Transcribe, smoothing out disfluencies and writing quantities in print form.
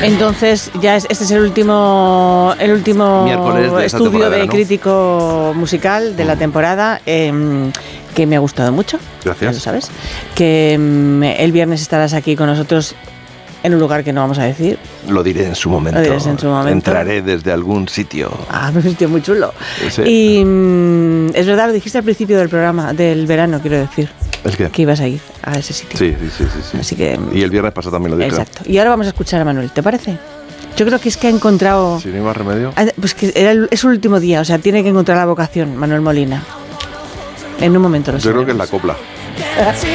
Entonces, ya este es el último Miércoles de esta estudio temporada, de ¿no? crítico musical de la temporada, que me ha gustado mucho. Gracias. Ya lo sabes. Que el viernes estarás aquí con nosotros en un lugar que no vamos a decir. Lo diré en su momento. Lo dirás en su momento. Entraré desde algún sitio. Me he sentido muy chulo. Sí. Y es verdad, lo dijiste al principio del programa, del verano, quiero decir. ¿Es qué? Que ibas a ir a ese sitio. Sí. Así que, y el viernes pasado también lo dije. exacto. Y ahora vamos a escuchar a Manuel, ¿te parece? Yo creo que es que ha encontrado... Si no hay más remedio. Pues que es su último día, o sea, tiene que encontrar la vocación, Manuel Molina. En un momento lo Yo creo sabremos. que es la copla.